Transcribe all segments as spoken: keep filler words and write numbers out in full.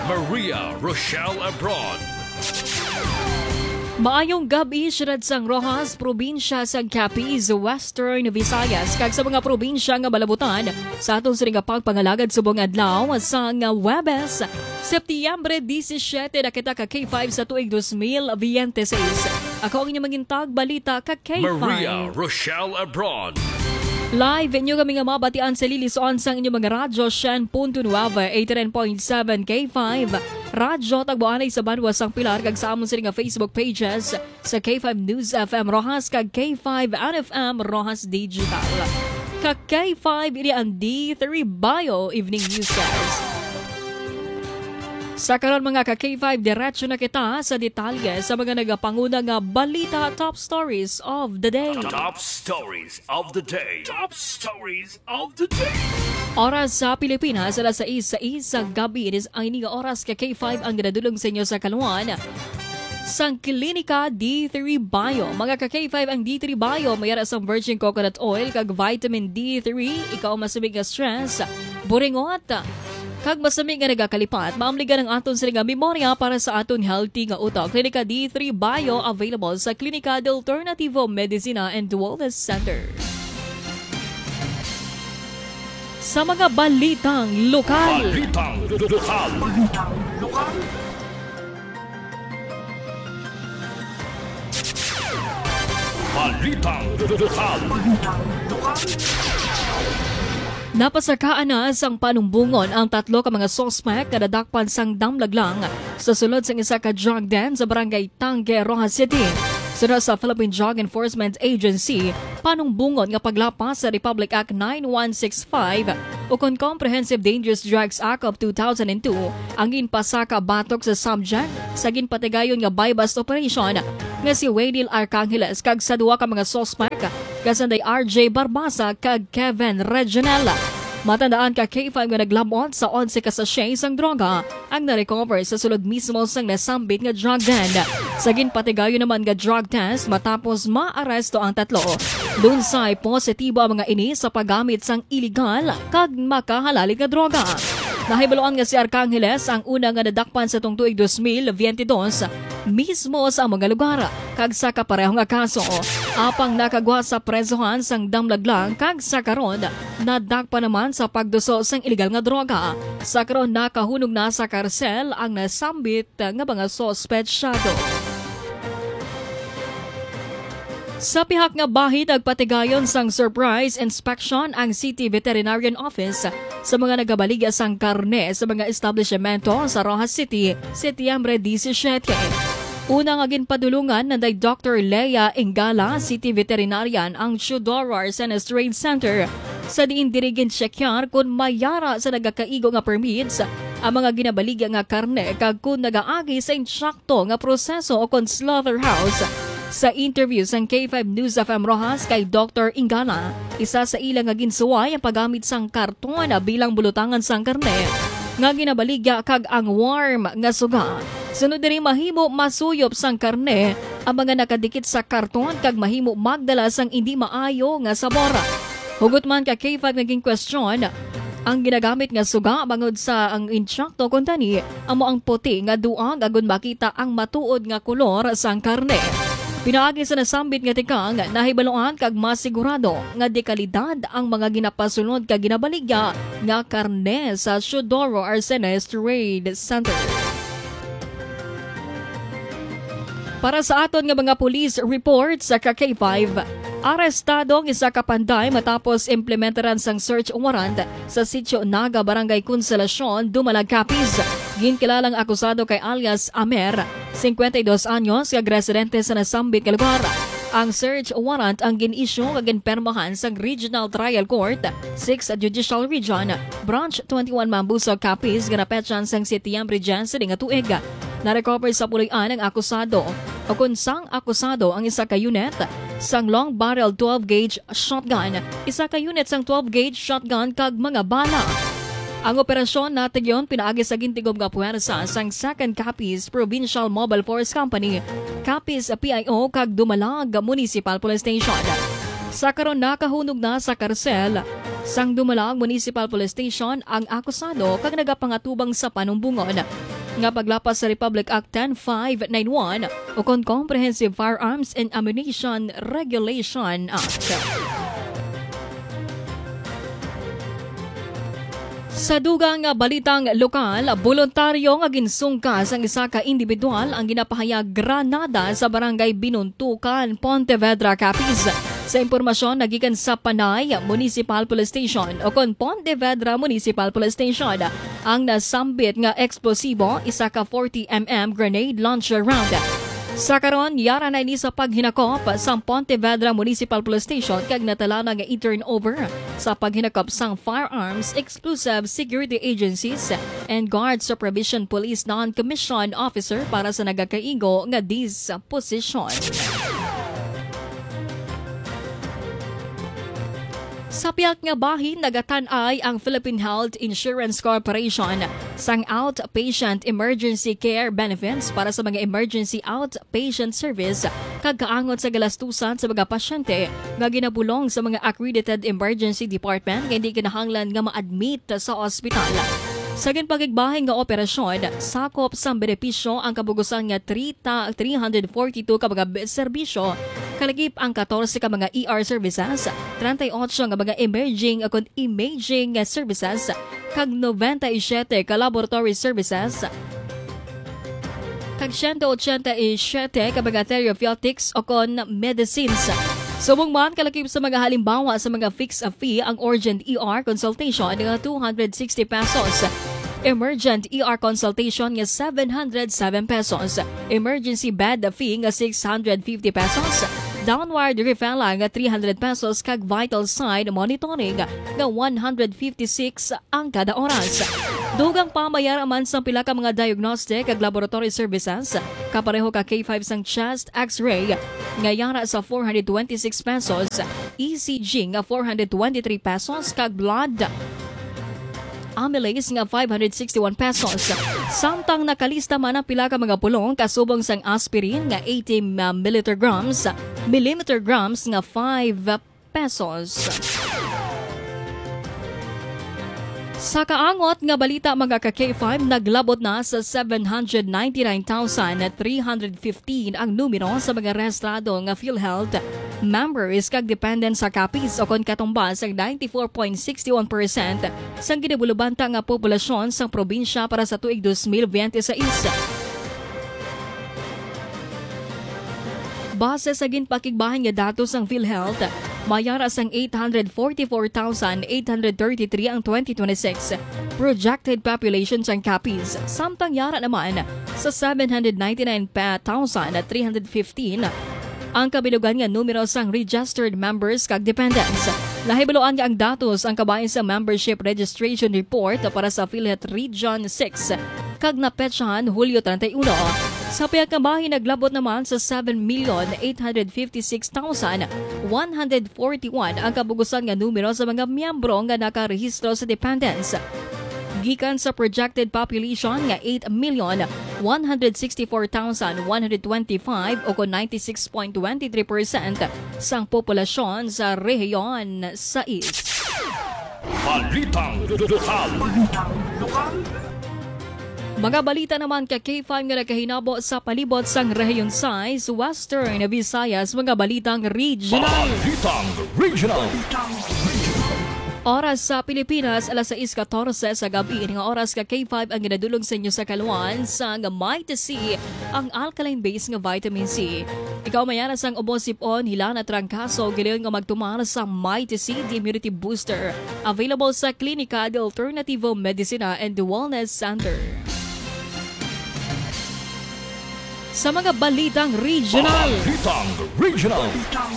Maria Rochelle Abron. Maayong gabi, syudad sang Rojas, probinsya sang Capiz, Western Visayas, kag sa mga probinsya nga malabutan sa atong sining pagpangalagad subong adlaw sang Huwebes, Setyembre disisiete na kita ka K five sa tuig two thousand twenty-six. Ako ang inyong magintag balita ka K five. Maria Rochelle Abron. Live inyo kami nga mabatian sa Lilis-on sang inyong mga radyo Shen Punto Nueva eighty-nine point seven K five. Radyo tagbuanay sa Banwa sang Pilar kag sa amon sila nga Facebook pages sa K five News F M Rojas kag K five N F M Rojas Digital. Kag K five ini ang D three Bio Evening News guys. Sa karon mga ka-K five, diretso na kita sa detalye sa mga nagapanguna nga balita top stories of the day. Top stories of the day. Top stories of the day. Oras sa Pilipinas, alas sais sa gabi. It is ay nga oras ka-K five ang ginadulong sa inyo sa kaluan. Sang Klinika D three Bio. Mga ka-K five ang D three Bio, mayara sa virgin coconut oil, kag vitamin D three, ikaw masamig nga stress, buringot, kag masamig nga nagakalipat, maamligan ang aton sa nga memorya para sa aton healthy nga utak. Klinika D three Bio available sa Klinika de Alternativo Medicina and Wellness Center. Sa mga balitang lokal. Balitang lokal. Balitang lokal. Balitang lokal. Balitang lokal. Napasakaan na sang panumbungon ang tatlo ka mga suspect na nadakpan sang damlaglang sa sulod sang isa ka drug den sa barangay Tangge, Rojas City. Sunod sa Philippine Drug Enforcement Agency, panumbungon nga paglapas sa Republic Act nine one six five o kon Comprehensive Dangerous Drugs Act of two thousand two ang ginpasaka batok sa subject sa ginpatigayon nga buy-bust operation nga si Waynil Arcangeles kag sa duwa ka mga suspect kasanday R J Barbasa kag Kevin Reginella. Matandaan ka K five nga naglabot sa eleven ka sachet sang droga ang na-recover sa sulod mismo sang nasambit nga drug den. Sa ginpatigayon naman nga drug test matapos maaresto ang tatlo. Doon sa positibo ang mga ini sa paggamit sang illegal kag makahalali nga droga. Nahibaluan nga si Arcangeles ang una nga nadakpan sa tong tuig two thousand twenty-two mismo sa mga lugar kag sa kapareho nga kaso apang nakagwa sa presohan sang damlaglang kag sa karon nadakpan naman sa pagduso sang illegal nga droga. Sa karon nakahunog na sa karsel ang nasambit nga mga sospetsyado. Sa pihak nga bahid nagpatigayon sang surprise inspection ang City Veterinarian Office sa mga nagabaligya sang karne sa mga establishmento sa Rojas City, Setyembre disisiete. Una nga ginpadulungan nanday Doctor Leia Ingala, City Veterinarian ang Chudoro Arsenes Trade Center sa diin dirigin checkyan kung mayara sa nagakaigo nga permits ang mga ginabaligya nga karne kag kung nagaagi sa insakto nga proseso o kon slaughterhouse. Sa interview sa K five News F M Rojas kay Doctor Ingana, isa sa ilang nga ginsuway ang paggamit sang karton bilang bulutangan sang karne nga ginabaligya kag ang warm nga suga. Sunod diri mahimo masuyop sang karne ang mga nakadikit sa karton kag mahimo magdala sang hindi maayo nga sabor. Hugot man ka K five naging question, ang ginagamit nga suga bangod sa ang insakto kun tani amo ang puti nga duang agon makita ang matuod nga kolor sang karne. Pinaagi sa nasambit nga tikang nahibaluan kag masigurado nga dekalidad ang mga ginapasunod kag ginabaligya nga karne sa Chudoro Arsenes Trade Center. Para sa aton nga mga police report sa K five, arestado ang isa ka panday matapos implementaran sang search warrant sa Sitio Naga, Barangay Consolacion, Dumalag, Capiz. Ginkilalang akusado kay alias Amer, fifty-two anyos, kag residente sa nasambit nga lugar. Ang search warrant ang gin-issue kag ginpermahan sa Regional Trial Court, sixth Judicial Region, Branch twenty-one Mambuso, Capiz, ganapetyan sang Setyembre Jansen nga tuig. Na-recover sa pulian ang akusado o kung sang akusado ang isa ka unit sang long barrel twelve gauge shotgun, isa ka unit sang twelve gauge shotgun kag mga bala. Ang operasyon natin yon pinaagi sa gintigom nga puwersa sang second Capiz Provincial Mobile Force Company, Capiz P I O kag Dumalag Municipal Police Station. Sa karon nakahunog na sa karsel sang Dumalag Municipal Police Station ang akusado kag nagapangatubang sa panumbungon. nga paglapas sa Republic Act ten five ninety-one o kon Comprehensive Firearms and Ammunition Regulation Act. Sa dugang nga balitang lokal, voluntaryo nga ginsungkas ang isa ka individual ang ginapahayag granada sa barangay Binuntukan, Pontevedra, Capiz. Sa impormasyon nagikan sa Panay Municipal Police Station o kon Pontevedra Municipal Police Station ang nasambit nga eksplosibo, isa ka forty millimeter grenade launcher round. Sa karon, yara na ini sa paghinakop sa Pontevedra Municipal Police Station kag natala na nga i-turnover sa paghinakop sang Firearms Exclusive Security Agencies and Guard Supervision Police Non-Commissioned Officer para sa nagakaigo nga disposition. Sa piyak nga bahin, nagatanay ang Philippine Health Insurance Corporation sang outpatient emergency care benefits para sa mga emergency outpatient service kagkaangot sa galastusan sa mga pasyente nga ginabulong sa mga accredited emergency department nga hindi kinahanglan nga ma-admit sa ospital. Sa ginpagigbahin nga operasyon, sakop sa benepisyo ang kabugusan nga three hundred forty-two ka mga serbisyo, kalagip ang fourteen ka mga E R services, thirty-eight nga mga emerging akon imaging services, kag ninety-seven ka laboratory services, kag one hundred eighty-seven ka mga therapeutics o kon medicines. Subong man kalakip sa mga halimbawa sa mga fixed fee ang urgent E R consultation nga two hundred sixty pesos. Emergent E R consultation nga seven hundred seven pesos. Emergency bed fee nga six hundred fifty pesos. Downward referral nga three hundred pesos kag vital sign monitoring nga one hundred fifty-six ang kada oras. Dugang pamayar man sa pila ka mga diagnostic kag laboratory services, kapareho ka K five sang chest X-ray nga yara sa four hundred twenty-six pesos, E C G nga four hundred twenty-three pesos kag blood amylase nga five hundred sixty-one pesos. Samtang nakalista man ang pila ka mga pulong kasubong sang aspirin nga eighty milligrams, millimeter grams nga five pesos. Sa kaangot nga balita mga ka-K five, naglabot na sa seven hundred ninety-nine thousand three hundred fifteen ang numero sa mga rehistrado nga PhilHealth members kag dependent sa Capiz o kon katumbas ang ninety-four point six one percent sang ginabulubanta nga populasyon sa probinsya para sa tuig twenty twenty-six. Base sa ginpakigbahan nga datos ng PhilHealth, mayara sang eight hundred forty-four thousand eight hundred thirty-three ang twenty twenty-six projected population sa Capiz. Samtang yara naman sa seven hundred ninety-nine thousand three hundred fifteen ang kabilugan nga numero sang registered members kag dependents. Nahibaluan nga ang datos ang kabahin sa membership registration report para sa PhilHealth Region six kag napetsahan Hulyo thirty-one. Sa pagkabahin naglabot naman sa seven million eight hundred fifty-six thousand one hundred forty-one ang kabugusan nga numero sa mga miyembro nga nakarehistro sa dependents. Gikan sa projected population nga eight million one hundred sixty-four thousand one hundred twenty-five o kon ninety-six point two three percent sang populasyon sa rehiyon sa East. Balitang lokal. Balitang lokal. Mga balita naman ka K five nga nakahinabo sa palibot sang rehiyon sa Western Visayas, mga balitang regional. Balitang regional. Oras sa Pilipinas, alas sais fourteen sa gabi. Nga oras ka K five ang ginadulog sa inyo sa kaluan sa Mighty C, ang alkaline base nga vitamin C. Ikaw mayara sang ubosipon, hila na trangkaso, giliyon nga magtumar sa Mighty C, the immunity booster. Available sa Klinika de Alternativo Medicina and Wellness Center. Sa mga balitang regional. Balitang regional.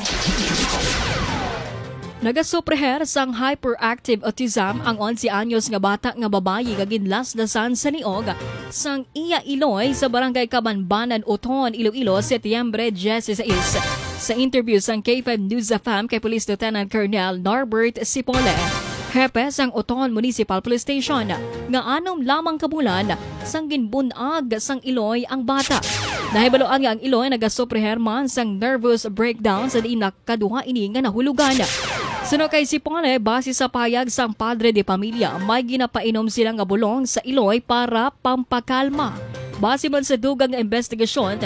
Nagasupreher sang hyperactive autism ang eleven anyos nga bata nga babayi nga ginlasdasan sa niog sang Iya Iloy sa barangay Kabanbanan, Oton, Iloilo, Setyembre sixteen. Sa interview sang K five News F M kay Police Lieutenant Colonel Norbert Sipole, hepe sang Oton Municipal Police Station, nga anom lamang kabulan sang ginbunag sang Iloy ang bata. Nahibaloan nga ang Iloy nagasupreher man sang nervous breakdown sa di nakaduha ini nga nahulugan. Suno kay Sipole, base sa payag sang padre de pamilya, may ginapainom silang nga bulong sa Iloy para pampakalma. Base man sa dugang nga investigasyon,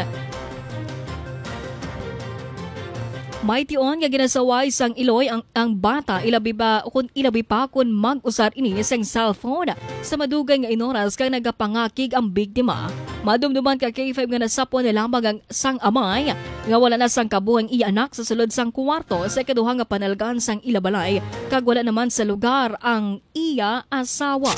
may tion nga ginasaway sang Iloy ang, ang bata ilabi ba kung ilabi pa kung mag-usar ini sang cellphone sa madugay nga inoras kang nagapangakig ang biktima. Madumduman ka K five nga nasapon na lamang ang sang amay nga wala na sang kabuhang iya anak sa sulod sang kwarto sa ikaduha nga panalgan sang ilabalay kag wala naman sa lugar ang iya asawa.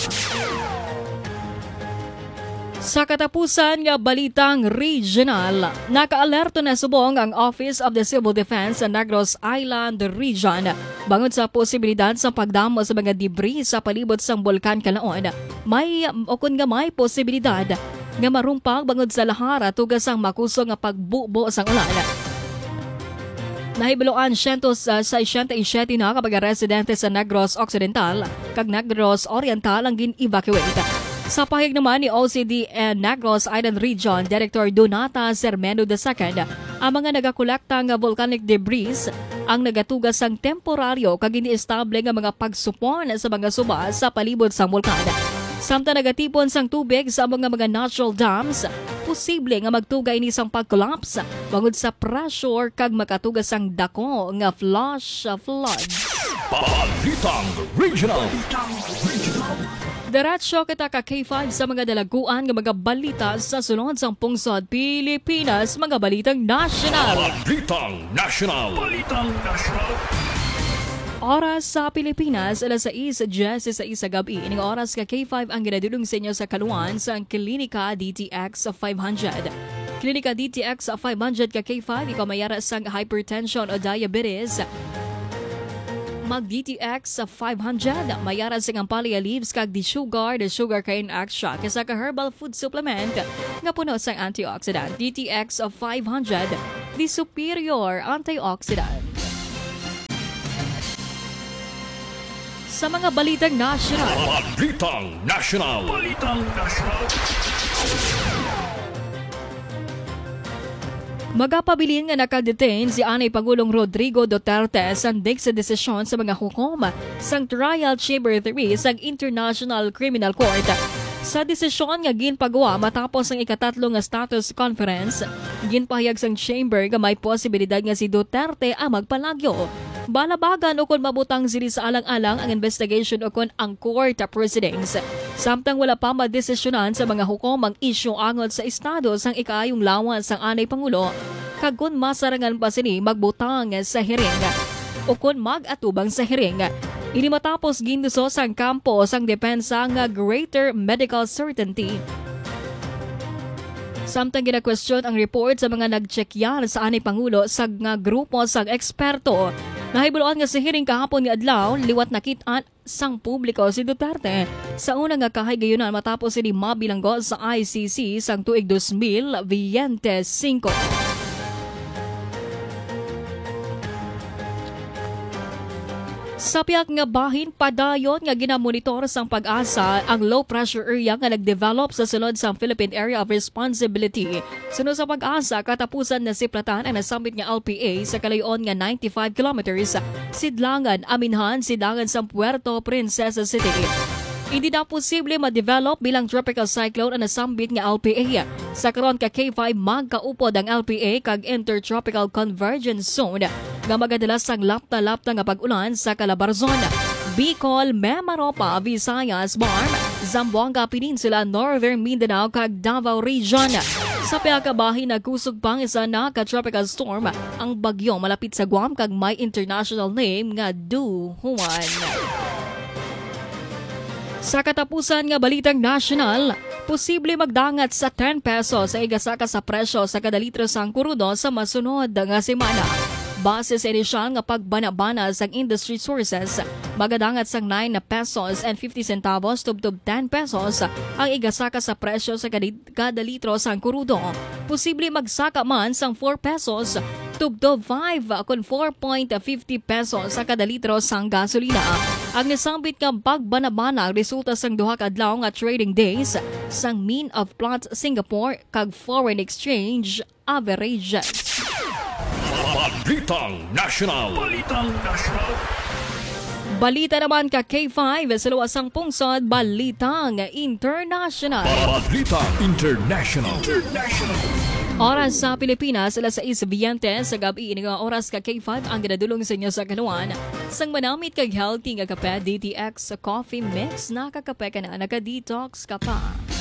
Sa katapusan nga balitang regional, nakaalerto na subong ang Office of the Civil Defense sa Negros Island Region bangod sa posibilidad sa pagdamo sa mga debris sa palibot sang bulkan Kalaon. May o kun nga may posibilidad nga marumpag bangod sa lahara tugas ang makuso nga pagbubo sang ulan. Nahibiloan siyentos uh, sa siyentaisyete na kapag residente sa Negros Occidental kag Negros Oriental ang gin-evacuate. Sa pahig naman ni O C D and Negros Island Region Director Donata Sermeno the second, ang mga nagakolekta nga volcanic debris ang nagatugas sang temporaryo kag iniestable nga mga pagsupon sa mga suba sa palibot sang bulkan. Samtang nagatipon sang tubig sa mga mga natural dams, posible nga magtugay ni sang pag-collapse bangod sa pressure kag makatugas sang dako nga flash floods. Balitang Regional. Diretso kita ka K five sa mga dalaguan ng mga balita sa sunod sang pungsod Pilipinas, mga balitang national. Balitang National. Balitang National. Oras sa Pilipinas, alas sais, diyes sa isa gabi. Ining oras ka K five ang ginadulong sa inyo sa kaluan sa Klinika D T X five hundred. Klinika D T X five hundred ka K five, ikaw mayara sang hypertension o diabetes. Mag-D T X sa five hundred, mayaran sa Ampalia Leaves kag di sugar, the sugar cane extra, kesa ka herbal food supplement nga puno sa antioxidant. D T X of five hundred, the superior antioxidant. Sa mga balitang national. Balitang National. Balitang National. Magapabilin nga nakadetain si Anay Pangulong Rodrigo Duterte sandig sa desisyon sa mga hukom sang Trial Chamber three sa International Criminal Court. Sa desisyon nga ginpagawa matapos ang ikatatlo nga status conference, ginpahayag sang chamber nga may posibilidad nga si Duterte ang magpalagyo. Balabagan o kung mabutang sili sa alang-alang ang investigation o kung ang court proceedings. Samtang wala pa madesisyonan sa mga hukom ang isyu angot sa estado sang ikaayong lawan sang Anay Pangulo, kag kung masarangan pa sini magbutang sa hearing o kung mag-atubang sa hearing. Ini matapos ginduso sang kampo sang depensa nga greater medical certainty. Samtang gina-question ang report sa mga nagcheckyan sa Anay Pangulo sa nga grupo sang eksperto. Nahibuloan nga sa hearing kahapon ni adlaw, liwat nakitaan sang publiko si Duterte sa unang nga kahigayunan matapos sini mabilanggo sa I C C sang tuig two thousand twenty-five. Sa piyak nga bahin, padayon nga ginamonitor sang pag-asa ang low pressure area nga nagdevelop sa sulod sa Philippine Area of Responsibility. Sunod sa pag-asa, katapusan na siplatan ang nasambit nga L P A sa kalayon nga ninety-five kilometers sidlangan Aminhan, sidangan sa Puerto Princesa City. Hindi na posible ma-develop bilang tropical cyclone ang nasambit nga L P A. Sa karon ka K five, magkaupod ang L P A kag Intertropical Convergence Zone nga magadalas sang lapta-lapta nga pag-ulan sa Calabarzon, Bicol, Memaropa, Visayas, Barm, Zamboanga Peninsula, Northern Mindanao kag Davao Region. Sa piyakabahin nagkusog pang isa na ka-tropical storm ang bagyo malapit sa Guam kag may international name nga Du Juan. Sa katapusan nga balitang national, posible magdangat sa ten pesos sa igasaka sa presyo sa kada litro sang kurudo sa masunod nga semana. Base sa inisyal nga pagbanabana sa industry sources, magadangat sang nine pesos and fifty centavos tubtob ten pesos ang igasaka sa presyo sa kada litro sang kurudo. Posible magsaka man sang four pesos tubtob five kun four point five zero pesos sa kada litro sang gasolina. Ang nasambit nga pagbanabana resulta sang duha ka adlaw nga trading days sang mean of Platts Singapore kag foreign exchange averages. Balitang National. Balitang National. Balita naman ka K five sa luwasang pungsod, Balitang International. Balitang International. International. Oras sa Pilipinas, alas sais biyente sa gabi nga oras ka K five ang ginadulong sa inyo sa kanuan. Sang manamit kag healthy nga kape, D T X Coffee Mix, nakakape ka na, naka-detox ka pa.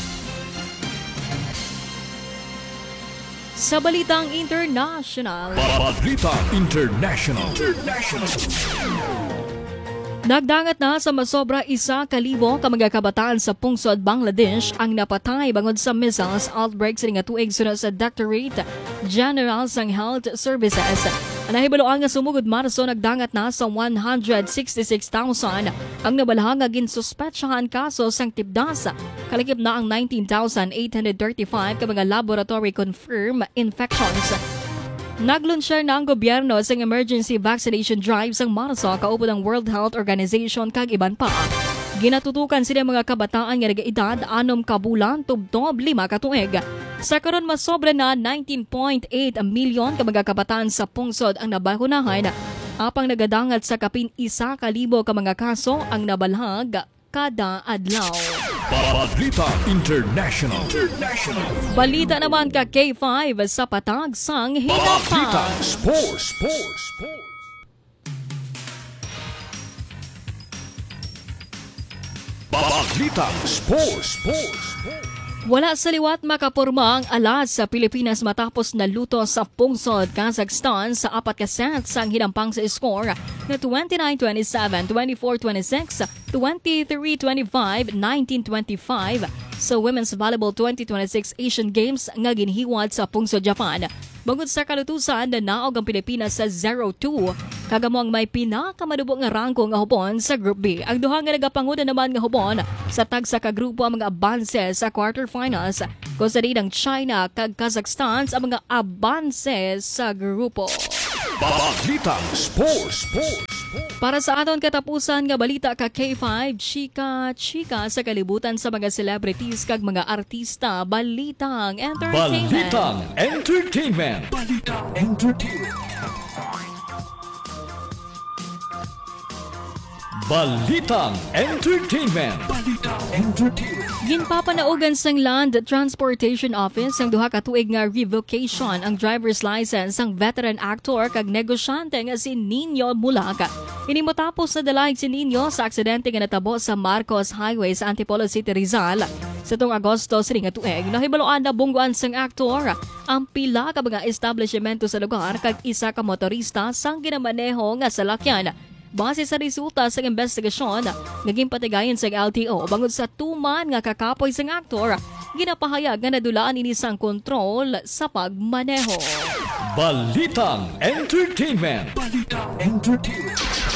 Sa Balitang International. Balitang International. International. Nagdangat na sa masobra isa kalibo ka mga kabataan sa pungsod Bangladesh ang napatay bangod sa measles outbreak sa nga tuig sunod sa Directorate General sang Health Services. Nahibaluan nga sumugod Marso nagdangat na sa one hundred sixty-six thousand ang nabalahang nga ginsuspetsyahan kaso sang tibdasa. Kalikip na ang nineteen thousand eight hundred thirty-five ka mga laboratory confirmed infections. Naglunsyer na ang gobyerno sa emergency vaccination drive sang Marso kaupod ang World Health Organization kag iban pa. Ginatutukan sila mga kabataan nga nag-edad anom ka bulan tubtob lima ka tuig. Sa karon mas sobra na nineteen point eight milyon ka mga kabataan sa pungsod ang nabakunahan. Apang nagadangat sa kapin isa ka libo ka mga kaso ang nabalhag kada adlaw. Balita International. International. Balita naman ka K five sa patag sang Balita hinapang. Sports. Sports. Sports. Balita Sports. Sports. Wala sa liwat makaporma ang alas sa Pilipinas matapos naluto sa pungsod Kazakhstan sa apat ka sets ang hinampang sa score na twenty-nine twenty-seven, twenty-four twenty-six, twenty-three twenty-five, nineteen twenty-five sa Women's Volleyball twenty twenty-six Asian Games nga ginhiwad sa pungsod Japan. Bangod sa kalutusan na naog ang Pilipinas sa zero two, kagamo ang may pinakamadubok nga rangko nga hubon sa Group B. Ang duha nga nagapanguna naman nga hubon sa tag sa kagrupo ang mga abanse sa quarterfinals. Kusa din ang China kag Kazakhstan sa mga abanse sa grupo. Balita Sports. Sports. Para sa aton katapusan nga balita ka K five, chika-chika sa kalibutan sa mga celebrities kag mga artista, Balitang Entertainment. Balitang Entertainment. Balitang Entertainment. Balitang Entertainment. Balitang Entertainment. Ginpapanaugan sang Land Transportation Office ang duha ka tuig nga revocation ang driver's license ang veteran actor kag negosyante nga si Nino Mulaca. Ini matapos na dalayag si Nino sa aksidente nga natabo sa Marcos Highway sa Antipolo City, Rizal. Sa tuong Agosto sa nga tuig, nahibaluan na bungguan sang aktor ang pila ka mga establishmento sa lugar kag isa ka motorista sang ginamaneho nga salakyan. Base sa resulta sa investigasyon, naging patigayon sa L T O bangod sa tuman nga kakapoy sang aktor, ginapahayag nga nadulaan ini sang kontrol sa pagmaneho. Balitang Entertainment. Balitang Entertainment.